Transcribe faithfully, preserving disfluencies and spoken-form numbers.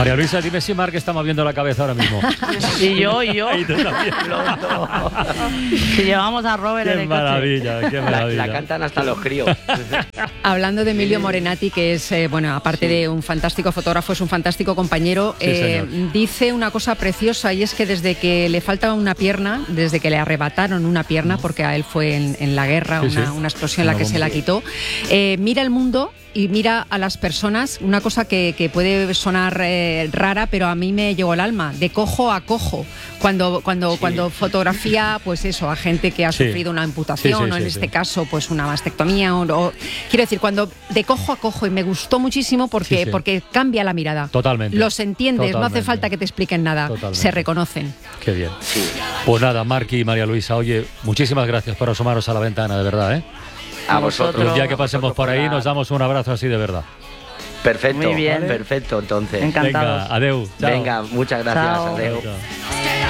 María Luisa, dime si Marc está moviendo la cabeza ahora mismo. Y yo, y yo. Y tú también. Si llevamos a Robert Qué en el maravilla, coche. qué maravilla. La, la cantan hasta los críos. Hablando de Emilio Morenati, que es, eh, bueno, aparte sí. de un fantástico fotógrafo, es un fantástico compañero, Sí, eh, señor. dice una cosa preciosa, y es que desde que le falta una pierna, desde que le arrebataron una pierna, porque a él fue en, en la guerra, Sí, una, sí. una explosión en la Una que se bomba. la quitó, eh, mira el mundo y mira a las personas, una cosa que, que puede sonar eh, rara, pero a mí me llegó al alma, de cojo a cojo, cuando, cuando, Sí. cuando fotografía, pues eso, a gente que ha Sí. sufrido una amputación, Sí, sí, o en sí, este sí. caso, pues una mastectomía, o, o- quiero decir, cuando de cojo a cojo, y me gustó muchísimo porque, Sí, sí. porque cambia la mirada. Totalmente. Los entiendes, no Totalmente. hace falta que te expliquen nada, Totalmente. se reconocen. Qué bien. Sí. Pues nada, Marc y María Luisa, oye, muchísimas gracias por asomaros a la ventana, de verdad, ¿eh? A vosotros. El día que a pasemos vosotros por ahí la- nos damos un abrazo así de verdad. Perfecto, Muy bien. perfecto, entonces. Encantados. Venga, adeu. Chao. Venga, muchas gracias. Chao. Adeu. Chao.